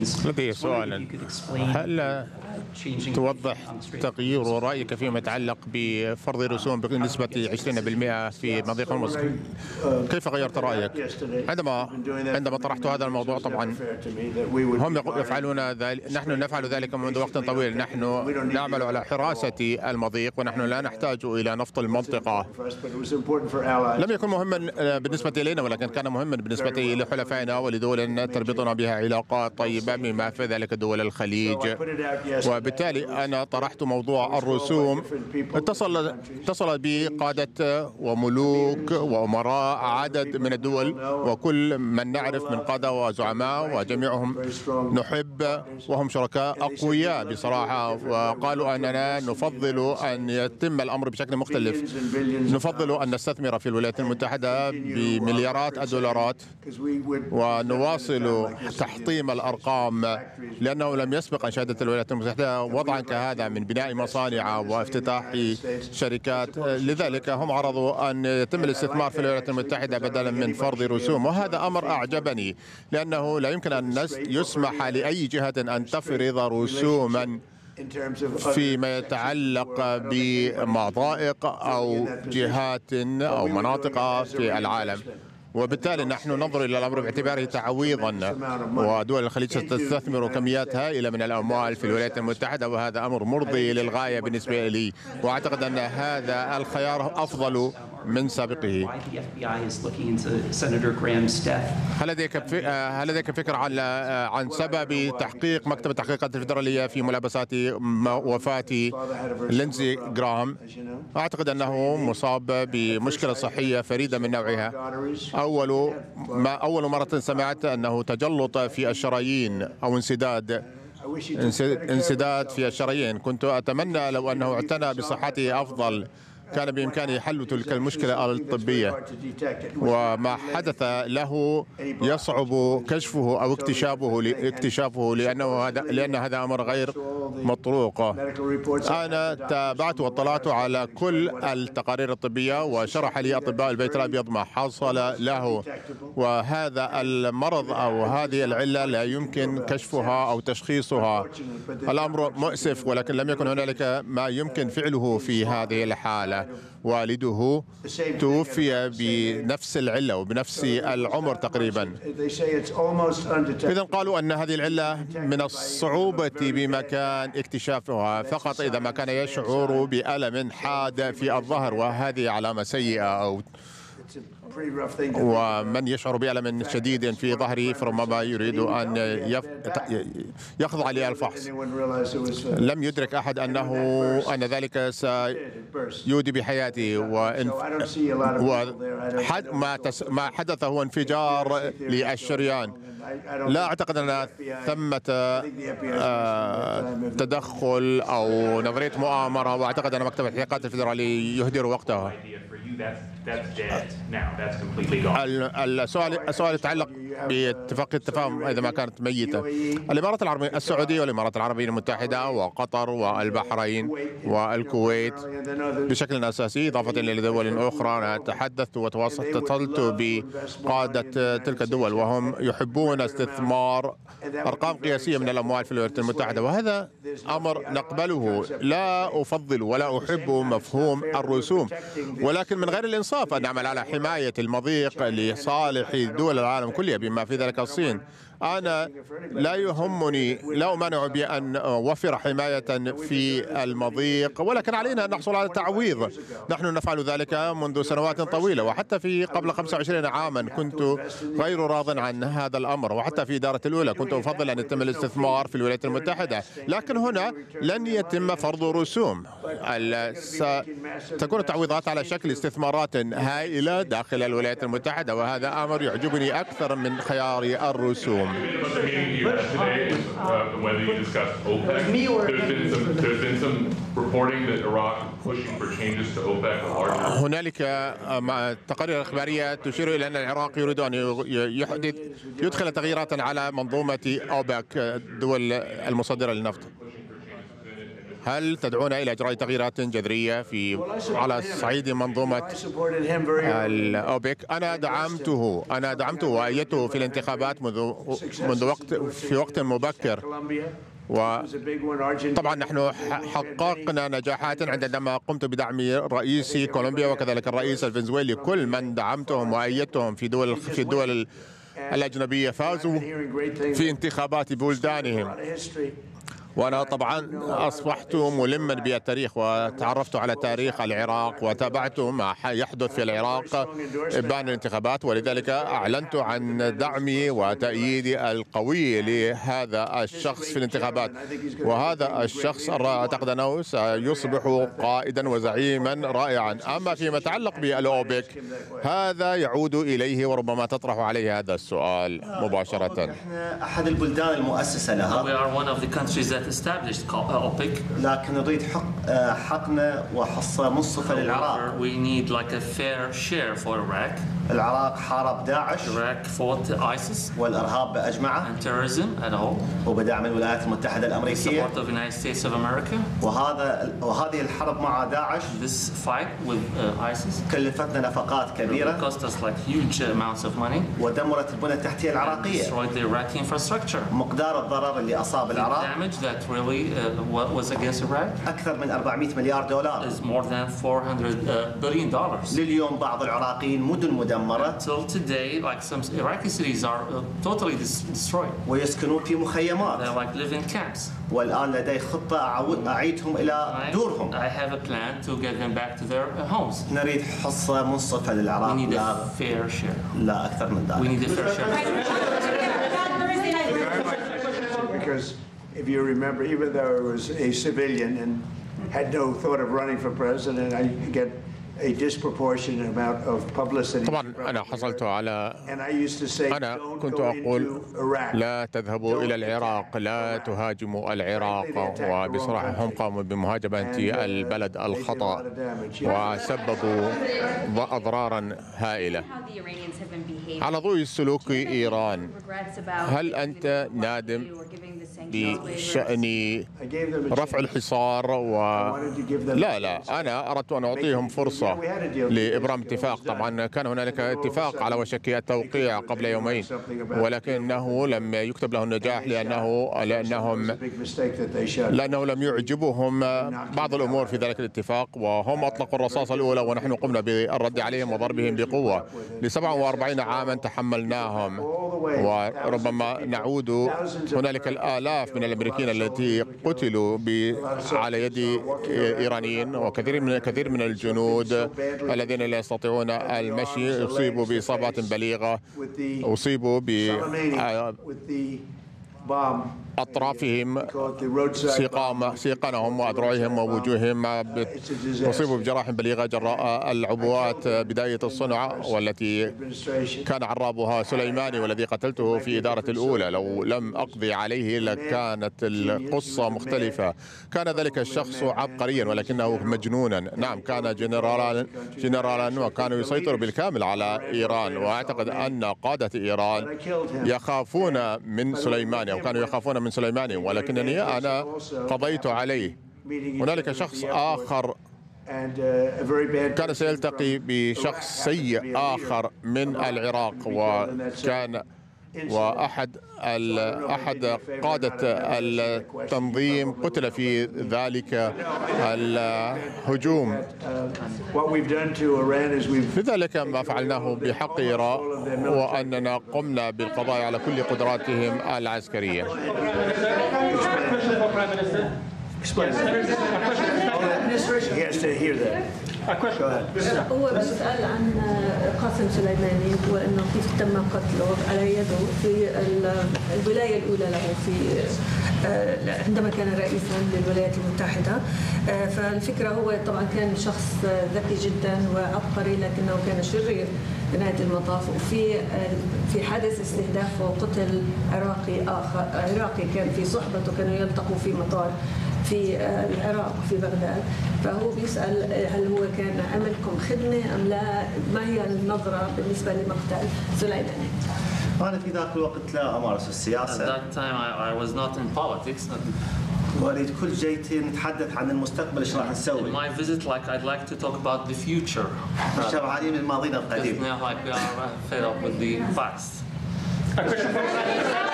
لدي سؤال. هل توضح تغيير رأيك فيما يتعلق بفرض رسوم بنسبة 20% في مضيق هرمز؟ كيف غيرت رأيك؟ عندما طرحت هذا الموضوع، طبعا هم يفعلون ذلك، نحن نفعل ذلك منذ وقت طويل. نحن نعمل على حراسة المضيق ونحن لا نحتاج إلى نفط المنطقة. لم يكن مهما بالنسبة إلينا، ولكن كان مهما بالنسبة لحلفائنا ولدول تربطنا بها علاقات طيبة، بما في ذلك دول الخليج. وبالتالي أنا طرحت موضوع الرسوم. اتصل بي قادة وملوك وأمراء عدد من الدول، وكل من نعرف من قادة وزعماء، وجميعهم نحب وهم شركاء أقوياء بصراحة. وقالوا أننا نفضل أن يتم الأمر بشكل مختلف. نفضل أن نستثمر في الولايات المتحدة بمليارات الدولارات ونواصل تحطيم الأرقام، لأنه لم يسبق أن شهدت الولايات المتحدة وضعا كهذا من بناء مصانع وافتتاح شركات. لذلك هم عرضوا أن يتم الاستثمار في الولايات المتحدة بدلا من فرض رسوم، وهذا أمر أعجبني، لأنه لا يمكن أن يسمح لأي جهة أن تفرض رسوما فيما يتعلق بمضائق أو جهات أو مناطق في العالم. وبالتالي نحن ننظر إلى الأمر باعتباره تعويضا، ودول الخليج ستستثمر كميات هائلة من الأموال في الولايات المتحدة، وهذا أمر مرضي للغاية بالنسبة لي، وأعتقد أن هذا الخيار أفضل من سابقه. هل لديك فكرة عن سبب تحقيق مكتب التحقيقات الفيدرالية في ملابسات وفاة لينزي جراهام؟ أعتقد أنه مصاب بمشكلة صحية فريدة من نوعها. أول مرة سمعت أنه تجلط في الشرايين أو انسداد في الشرايين. كنت أتمنى لو أنه اعتنى بصحته أفضل، كان بإمكانه حل تلك المشكلة الطبية. وما حدث له يصعب كشفه أو اكتشافه لأن هذا أمر غير مطروق. أنا تابعت واطلعت على كل التقارير الطبية، وشرح لي أطباء البيت الأبيض ما حصل له، وهذا المرض أو هذه العلة لا يمكن كشفها أو تشخيصها. الأمر مؤسف، ولكن لم يكن هنالك ما يمكن فعله في هذه الحالة. والده توفي بنفس العلة وبنفس العمر تقريبا. إذن قالوا أن هذه العلة من الصعوبة بمكان اكتشافها، فقط إذا ما كان يشعر بألم حاد في الظهر، وهذه علامة سيئة. ومن يشعر بألم شديد في ظهره فربما يريد أن يخضع للفحص. لم يدرك أحد أن ذلك سيودي بحياته، ما حدث هو انفجار للشريان. لا أعتقد أن ثمة تدخل أو نظرية مؤامرة، وأعتقد أن مكتب التحقيقات الفيدرالي يهدر وقتها. السؤال يتعلق باتفاقية التفاهم إذا ما كانت ميتة. الإمارات العربية السعودية والإمارات العربية المتحدة وقطر والبحرين والكويت بشكل أساسي، إضافة إلى دول أخرى. أنا تحدثت واتصلت بقادة تلك الدول، وهم يحبون استثمار أرقام قياسية من الأموال في الولايات المتحدة، وهذا أمر نقبله. لا أفضل ولا أحب مفهوم الرسوم، ولكن من غير الإنصاف أن نعمل على حماية المضيق لصالح دول العالم كلها بما في ذلك الصين. أنا لا يهمني، لا أمانع بأن أوفر حماية في المضيق، ولكن علينا أن نحصل على تعويض. نحن نفعل ذلك منذ سنوات طويلة، وحتى في قبل 25 عاما كنت غير راض عن هذا الأمر، وحتى في إدارة الأولى كنت أفضل أن يتم الاستثمار في الولايات المتحدة. لكن هنا لن يتم فرض رسوم، ستكون التعويضات على شكل استثمارات هائلة داخل الولايات المتحدة، وهذا أمر يعجبني أكثر من خيار الرسوم. هنالك تقارير إخبارية تشير إلى أن العراق يريد أن يدخل تغييرات على منظومة أوبك، الدول المصدرة للنفط. هل تدعون إلى إجراء تغييرات جذرية على صعيد منظومة الأوبك؟ أنا دعمته وأيدته في الانتخابات في وقت مبكر، وطبعا نحن حققنا نجاحات عندما قمت بدعم رئيس كولومبيا وكذلك الرئيس الفنزويلي. كل من دعمتهم وأيدتهم في الدول الأجنبية فازوا في انتخابات بلدانهم. وأنا طبعا أصبحت ملما بالتاريخ وتعرفت على تاريخ العراق وتابعت ما يحدث في العراق إبان الانتخابات، ولذلك أعلنت عن دعمي وتأييدي القوي لهذا الشخص في الانتخابات. وهذا الشخص أعتقد أنه سيصبح قائدا وزعيما رائعا. أما فيما يتعلق بالأوبك هذا يعود إليه وربما تطرح عليه هذا السؤال مباشرة. نحن أحد البلدان المؤسسة لها. لكن نريد حقنا وحصة منصفة للعراق. العراق حارب داعش والإرهاب بأجمعه وبدعم الولايات المتحدة الأمريكية. وهذه الحرب مع داعش كلفتنا نفقات كبيرة ودمرت البنى التحتية العراقية. مقدار الضرر اللي أصاب العراق أكثر من $400 مليار. لليوم بعض العراقيين مدن مدمرة ويسكنون في مخيمات. والآن لدي خطة أعيدهم إلى دورهم. نريد حصة منصفة للعراق، لا أكثر من ذلك. If you remember, even though I was a civilian and had no thought of running for president, I get a disproportionate amount of publicity. طبعا أنا حصلت على أنا كنت أقول لا تذهبوا إلى العراق، لا تهاجموا العراق، وبصراحة هم قاموا بمهاجمة البلد الخطأ وسببوا أضرارا هائلة. على ضوء سلوك إيران، هل أنت نادم بشأن رفع الحصار لا أنا أردت أن أعطيهم فرصة لإبرام اتفاق. طبعا كان هنالك اتفاق على وشك التوقيع قبل يومين، ولكنه لم يكتب له النجاح لأنه لم يعجبهم بعض الأمور في ذلك الاتفاق، وهم أطلقوا الرصاصة الأولى ونحن قمنا بالرد عليهم وضربهم بقوة. ل47 عاما تحملناهم، وربما نعود. هنالك الآلاف من الأمريكيين التي قتلوا على يد إيرانيين، وكثير من الجنود الذين لا يستطيعون المشي أصيبوا بإصابات بليغة، أصيبوا أطرافهم سيقانهم وأذرعهم ووجوههم، أصيبوا بجراح بليغة جراء العبوات بداية الصنع، والتي كان عرابها سليماني والذي قتلته في إدارة الأولى. لو لم أقضي عليه لكانت القصة مختلفة. كان ذلك الشخص عبقريا ولكنه مجنونا. نعم، كان جنرالا وكان يسيطر بالكامل على إيران، وأعتقد أن قادة إيران يخافون من سليماني أو كانوا يخافون من سليماني، ولكنني أنا قضيت عليه. هنالك شخص آخر كان سيلتقي بشخص سيء آخر من العراق، وأحد قادة التنظيم قتل في ذلك الهجوم. لذلك ما فعلناه بحق إيران هو أننا قمنا بالقضاء على كل قدراتهم العسكرية. هو بيسأل عن قاسم سليماني وأنه كيف تم قتله على يده في الولاية الأولى له في عندما كان رئيسا للولايات المتحدة. فالفكرة هو طبعا كان شخص ذكي جدا وعبقري، لكنه كان شرير بنهاية المطاف. وفي حادث استهداف وقتل عراقي كان في صحبته، كانوا يلتقوا في مطار في العراق في بغداد. فهو بيسأل هل هو كان عملكم خدمة أم لا؟ ما هي النظرة بالنسبة لمقتل سليماني؟ أنا في ذاك الوقت لا أمارس السياسة. At that time I was not in politics. وأريد كل جيتي نتحدث عن المستقبل إيش راح In نسوي. my visit, I'd like to talk about the future. شبعانين من ماضينا Because القديم. now we are fed up with the past. A question for